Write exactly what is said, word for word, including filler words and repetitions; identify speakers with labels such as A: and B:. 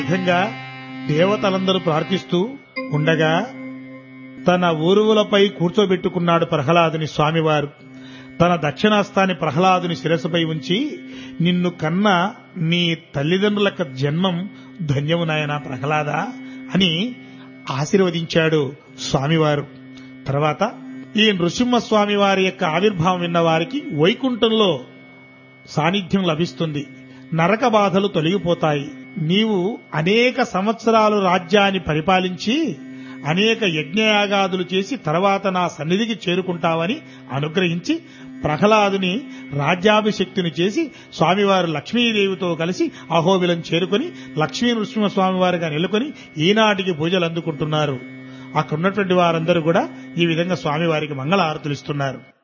A: విధంగా దేవతలందరూ ప్రార్థిస్తూ ఉండగా తన ఊరువులపై కూర్చోబెట్టుకున్నాడు ప్రహ్లాదుని స్వామివారు. తన దక్షిణాస్తాన్ని ప్రహ్లాదుని శిరస్సుపై ఉంచి, నిన్ను కన్న నీ తల్లిదండ్రుల జన్మం ధన్యము నాయనా ప్రహ్లాద అని ఆశీర్వదించాడు స్వామివారు. తర్వాత ఈ నృసింహస్వామి వారి యొక్క ఆవిర్భావం విన్న వారికి వైకుంఠంలో సాన్నిధ్యం లభిస్తుంది, నరక బాధలు తొలగిపోతాయి. నీవు అనేక సంవత్సరాలు రాజ్యాన్ని పరిపాలించి అనేక యజ్ఞయాగాదులు చేసి తర్వాత నా సన్నిధికి చేరుకుంటావని అనుగ్రహించి ప్రహ్లాదుని రాజ్యాభిషక్తిని చేసి స్వామివారు లక్ష్మీదేవితో కలిసి అహోబిలం చేరుకుని లక్ష్మీ నృసింహస్వామివారిగా నెలకొని ఈనాటికి పూజలు అందుకుంటున్నారు. అక్కడున్నటువంటి వారందరూ కూడా ఈ విధంగా స్వామివారికి మంగళ హారతులు ఇస్తున్నారు.